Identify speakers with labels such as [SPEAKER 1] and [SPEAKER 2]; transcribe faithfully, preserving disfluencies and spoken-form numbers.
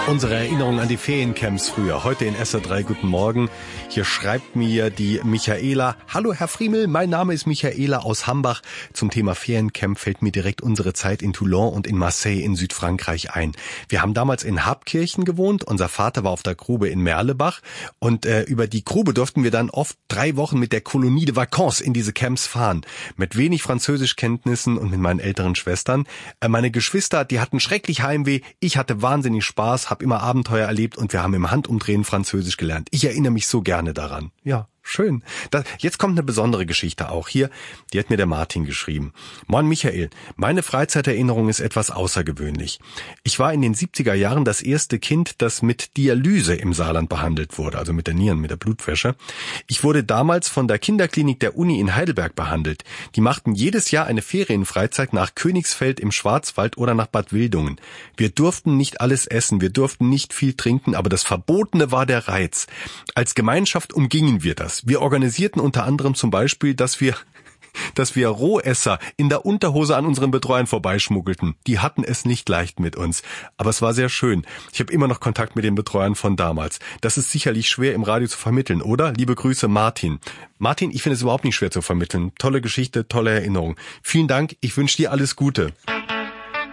[SPEAKER 1] Unsere Erinnerung an die Feriencamps früher. Heute in S R drei Guten Morgen. Hier schreibt mir die Michaela. Hallo Herr Friemel, mein Name ist Michaela aus Hambach. Zum Thema Feriencamp fällt mir direkt unsere Zeit in Toulon und in Marseille in Südfrankreich ein. Wir haben damals in Habkirchen gewohnt. Unser Vater war auf der Grube in Merlebach. Und äh, über die Grube durften wir dann oft drei Wochen mit der Kolonie de Vacances in diese Camps fahren. Mit wenig Französischkenntnissen und mit meinen älteren Schwestern. Äh, meine Geschwister, die hatten schrecklich Heimweh. Ich hatte wahnsinnig Spaß, habe immer Abenteuer erlebt und wir haben im Handumdrehen Französisch gelernt. Ich erinnere mich so gerne daran. Ja, schön. Das, jetzt kommt eine besondere Geschichte auch hier. Die hat mir der Martin geschrieben. Moin Michael, meine Freizeiterinnerung ist etwas außergewöhnlich. Ich war in den siebziger Jahren das erste Kind, das mit Dialyse im Saarland behandelt wurde, also mit der Nieren, mit der Blutwäsche. Ich wurde damals von der Kinderklinik der Uni in Heidelberg behandelt. Die machten jedes Jahr eine Ferienfreizeit nach Königsfeld im Schwarzwald oder nach Bad Wildungen. Wir durften nicht alles essen, wir durften nicht viel trinken, aber das Verbotene war der Reiz. Als Gemeinschaft umgingen wir das. Wir organisierten unter anderem zum Beispiel, dass wir dass wir Rohesser in der Unterhose an unseren Betreuern vorbeischmuggelten. Die hatten es nicht leicht mit uns. Aber es war sehr schön. Ich habe immer noch Kontakt mit den Betreuern von damals. Das ist sicherlich schwer im Radio zu vermitteln, oder? Liebe Grüße, Martin. Martin, ich finde es überhaupt nicht schwer zu vermitteln. Tolle Geschichte, tolle Erinnerung. Vielen Dank. Ich wünsche dir alles Gute.